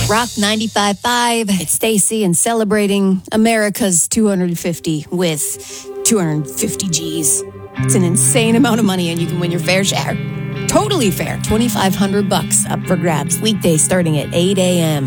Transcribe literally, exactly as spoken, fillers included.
Rock ninety-five point five. It's Stacy and celebrating America's two hundred fifty with two hundred fifty G's. It's an insane amount of money and you can win your fair share. Totally fair. twenty-five hundred bucks up for grabs. Weekdays starting at eight a.m.